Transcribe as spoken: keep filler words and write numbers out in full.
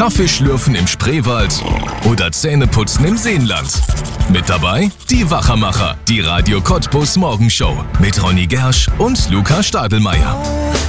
Kaffee schlürfen im Spreewald oder Zähneputzen im Seenland. Mit dabei die Wachermacher, die Radio Cottbus Morgenshow mit Ronny Gersch und Luca Stadelmeier.